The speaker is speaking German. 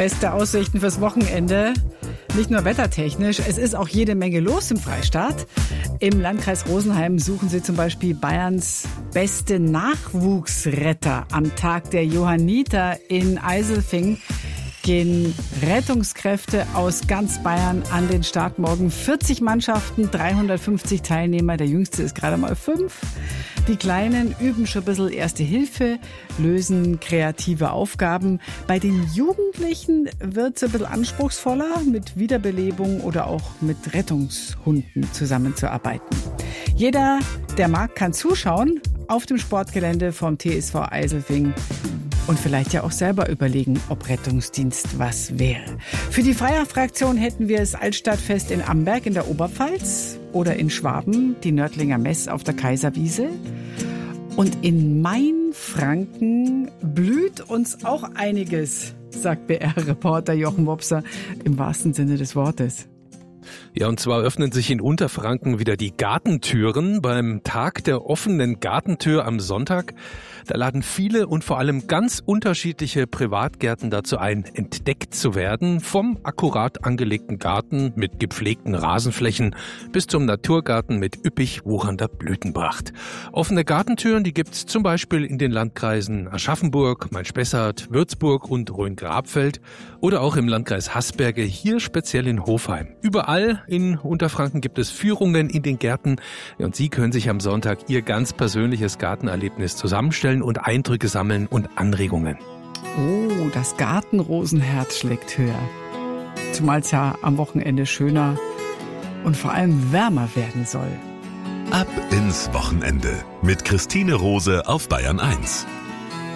Beste Aussichten fürs Wochenende. Nicht nur wettertechnisch, es ist auch jede Menge los im Freistaat. Im Landkreis Rosenheim suchen sie zum Beispiel Bayerns beste Nachwuchsretter. Am Tag der Johanniter in Eiselfing gehen Rettungskräfte aus ganz Bayern an den Start morgen. 40 Mannschaften, 350 Teilnehmer. Der jüngste ist gerade mal 5. Die Kleinen üben schon ein bisschen Erste Hilfe, lösen kreative Aufgaben. Bei den Jugendlichen wird es ein bisschen anspruchsvoller, mit Wiederbelebung oder auch mit Rettungshunden zusammenzuarbeiten. Jeder, der mag, kann zuschauen auf dem Sportgelände vom TSV Eiselfing. Und vielleicht ja auch selber überlegen, ob Rettungsdienst was wäre. Für die Freierfraktion hätten wir das Altstadtfest in Amberg in der Oberpfalz oder in Schwaben, die Nördlinger Mess auf der Kaiserwiese. Und in Mainfranken blüht uns auch einiges, sagt BR-Reporter Jochen Wopser im wahrsten Sinne des Wortes. Ja, und zwar öffnen sich in Unterfranken wieder die Gartentüren. Beim Tag der offenen Gartentür am Sonntag, da laden viele und vor allem ganz unterschiedliche Privatgärten dazu ein, entdeckt zu werden. Vom akkurat angelegten Garten mit gepflegten Rasenflächen bis zum Naturgarten mit üppig wuchernder Blütenpracht. Offene Gartentüren, die gibt's zum Beispiel in den Landkreisen Aschaffenburg, Main-Spessart, Würzburg und Rhön-Grabfeld oder auch im Landkreis Haßberge, hier speziell in Hofheim. Überall in Unterfranken gibt es Führungen in den Gärten und Sie können sich am Sonntag Ihr ganz persönliches Gartenerlebnis zusammenstellen und Eindrücke sammeln und Anregungen. Oh, das Gartenrosenherz schlägt höher. Zumal es ja am Wochenende schöner und vor allem wärmer werden soll. Ab ins Wochenende mit Christine Rose auf Bayern 1.